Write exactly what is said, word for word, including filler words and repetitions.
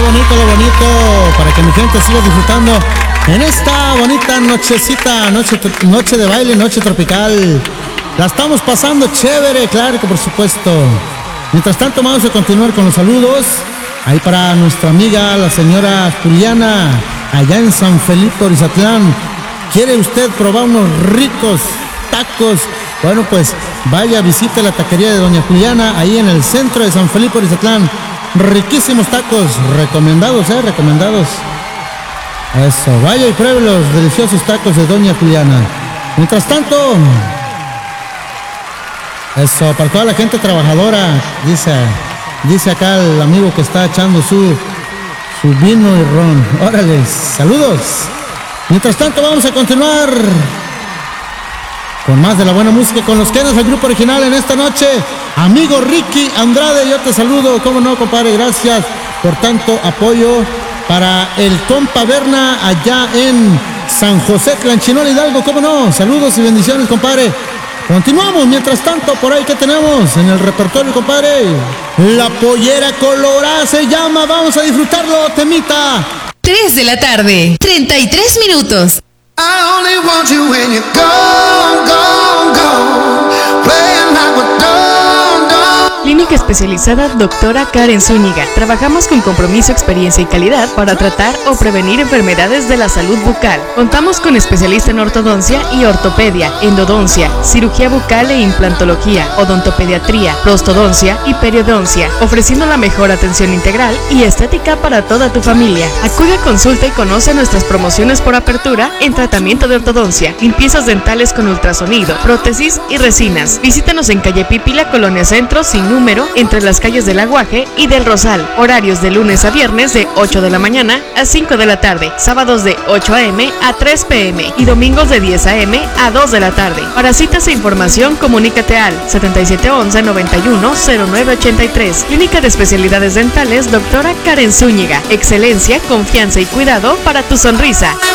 bonito, lo bonito, para que mi gente siga disfrutando en esta bonita nochecita, noche, noche de baile, noche tropical. La estamos pasando chévere, claro que por supuesto. Mientras tanto vamos a continuar con los saludos. Ahí para nuestra amiga, la señora Juliana, allá en San Felipe, Orizatlán. ¿Quiere usted probar unos ricos tacos? Bueno, pues vaya, visite la taquería de doña Juliana, ahí en el centro de San Felipe, Orizatlán. Riquísimos tacos, recomendados, eh, recomendados. Eso, vaya y pruebe los deliciosos tacos de doña Juliana. Mientras tanto, eso, para toda la gente trabajadora, dice, dice acá el amigo que está echando su, su vino y ron. Órale, saludos. Mientras tanto, vamos a continuar con más de la buena música, con los quedas del grupo original en esta noche. Amigo Ricky Andrade, yo te saludo, cómo no, compadre, gracias por tanto apoyo. Para el compa Berna, allá en San José, Tlanchinol, Hidalgo, cómo no, saludos y bendiciones, compadre. Continuamos, mientras tanto, por ahí que tenemos en el repertorio, compadre. La Pollera Colorada se llama, vamos a disfrutarlo, temita. tres de la tarde, treinta y tres minutos. I only want you when you're gone, gone, gone, playing like we're done, done. Clínica especializada Doctora Karen Zúñiga. Trabajamos con compromiso, experiencia y calidad para tratar o prevenir enfermedades de la salud bucal. Contamos con especialista en ortodoncia y ortopedia, endodoncia, cirugía bucal e implantología, odontopediatría, prostodoncia y periodoncia, ofreciendo la mejor atención integral y estética para toda tu familia. Acude a consulta y conoce nuestras promociones por apertura en tratamiento de ortodoncia, limpiezas dentales con ultrasonido, prótesis y resinas. Visítanos en calle Pípila, Colonia Centro, sin número, entre las calles del Aguaje y del Rosal. Horarios de lunes a viernes de ocho de la mañana a cinco de la tarde, sábados de ocho a eme a tres pe eme y domingos de diez a eme a dos de la tarde. Para citas e información, comunícate al setenta y siete once, noventa y uno, cero nueve ochenta y tres. Clínica de Especialidades Dentales Doctora Karen Zúñiga. Excelencia, confianza y cuidado para tu sonrisa.